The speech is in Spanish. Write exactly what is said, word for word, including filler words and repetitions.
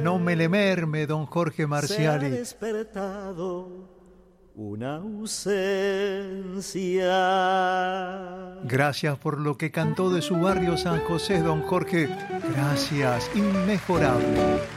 no me le merme, don Jorge Marciali. Se ha despertado una ausencia. Gracias por lo que cantó de su barrio San José, don Jorge. Gracias, inmejorable.